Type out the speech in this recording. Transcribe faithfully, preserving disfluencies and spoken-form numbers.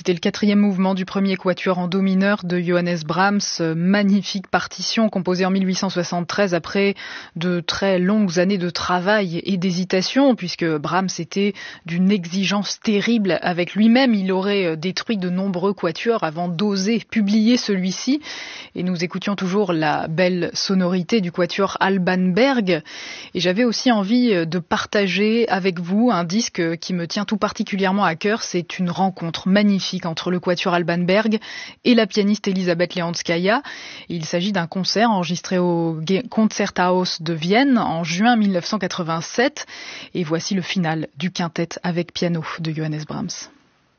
C'était le quatrième mouvement du premier quatuor en do mineur de Johannes Brahms. Magnifique partition composée en mille huit cent soixante-treize après de très longues années de travail et d'hésitation, puisque Brahms était d'une exigence terrible avec lui-même. Il aurait détruit de nombreux quatuors avant d'oser publier celui-ci. Et nous écoutions toujours la belle sonorité du quatuor Alban Berg. Et j'avais aussi envie de partager avec vous un disque qui me tient tout particulièrement à cœur. C'est une rencontre magnifique entre le quatuor Alban Berg et la pianiste Elisabeth Leonskaya. Il s'agit d'un concert enregistré au Konzerthaus de Vienne en juin mille neuf cent quatre-vingt-sept. Et voici le final du quintet avec piano de Johannes Brahms.